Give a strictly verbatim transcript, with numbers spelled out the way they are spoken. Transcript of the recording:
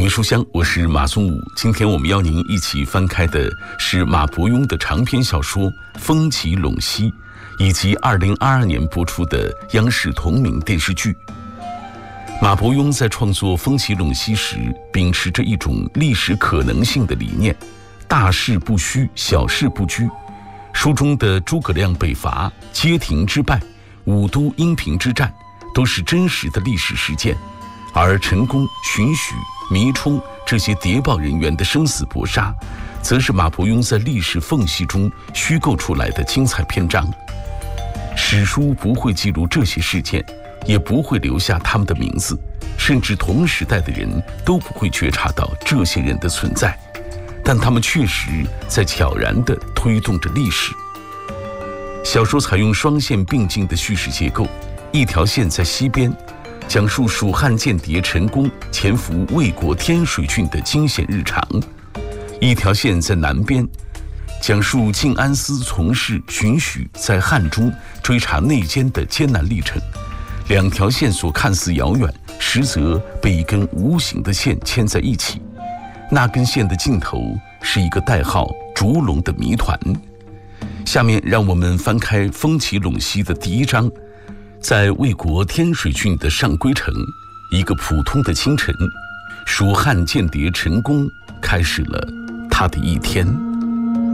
书香，我是马松武。今天我们邀您一起翻开的是马伯庸的长篇小说《风起陇西》，以及二零二二年播出的央视同名电视剧。马伯庸在创作《风起陇西》时，秉持着一种历史可能性的理念，大事不虚，小事不拘。书中的诸葛亮北伐、街亭之败、武都阴平之战，都是真实的历史事件，而陈宫、荀许、糜冲这些谍报人员的生死搏杀，则是马伯庸在历史缝隙中虚构出来的精彩篇章。史书不会记录这些事件，也不会留下他们的名字，甚至同时代的人都不会觉察到这些人的存在，但他们确实在悄然地推动着历史。小说采用双线并进的叙事结构，一条线在西边，讲述蜀汉间谍陈宫潜伏魏国天水郡的惊险日常；一条线在南边，讲述晋安司从事荀许在汉中追查内奸的艰难历程。两条线索看似遥远，实则被一根无形的线牵在一起。那根线的尽头是一个代号烛龙的谜团。下面让我们翻开《风起陇西》的第一章。在魏国天水郡的上归城，一个普通的清晨，蜀汉间谍陈宫开始了他的一天。